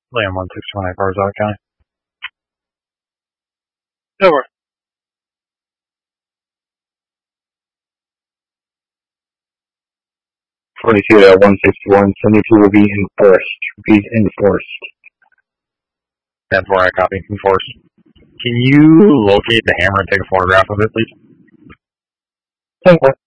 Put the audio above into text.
Liam 161 Barzal County. Over. 42 at 161. 72 will be enforced. Repeat, enforced. 10-4, I copy. Enforced. Can you locate the hammer and take a photograph of it, please? 10-4.